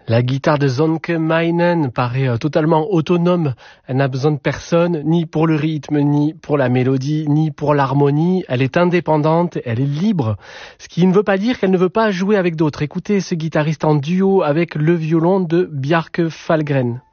La guitare de Sönke Meinen paraît totalement autonome. Elle n'a besoin de personne, ni pour le rythme, ni pour la mélodie, ni pour l'harmonie. Elle est indépendante, elle est libre. Ce qui ne veut pas dire qu'elle ne veut pas jouer avec d'autres. Écoutez ce guitariste en duo avec le violon de Bjarke Falgren.